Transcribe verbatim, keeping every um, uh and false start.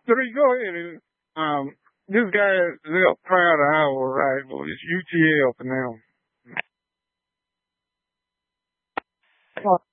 Three, go ahead. And, um, this guy is real proud of our rival. It's U T L for now.